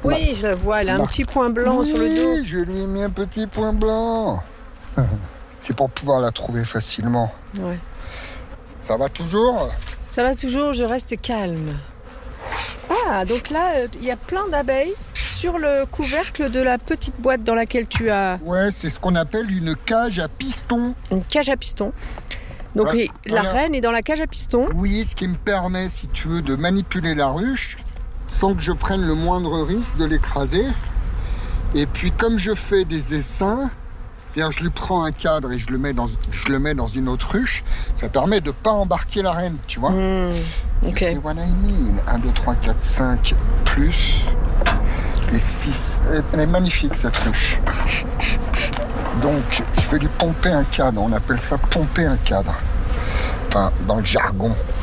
Oui, je la vois, elle a un petit point blanc sur le dos. Oui, je lui ai mis un petit point blanc. C'est pour pouvoir la trouver facilement. Ouais. Ça va toujours? Ça va toujours, je reste calme. Ah, donc là, il y a plein d'abeilles sur le couvercle de la petite boîte dans laquelle tu as... Ouais, c'est ce qu'on appelle une cage à piston. Une cage à piston. Donc Ouais. la Voilà. reine est dans la cage à piston. Oui, ce qui me permet, si tu veux, de manipuler la ruche sans que je prenne le moindre risque de l'écraser. Et puis, comme je fais des essaims, c'est-à-dire je lui prends un cadre et je le mets dans une autre ruche, ça permet de ne pas embarquer la reine, tu vois. Ok. C'est what I mean. 1, 2, 3, 4, 5, plus les 6. Elle est magnifique, cette ruche. Donc, je vais lui pomper un cadre. On appelle ça pomper un cadre. Enfin, dans le jargon.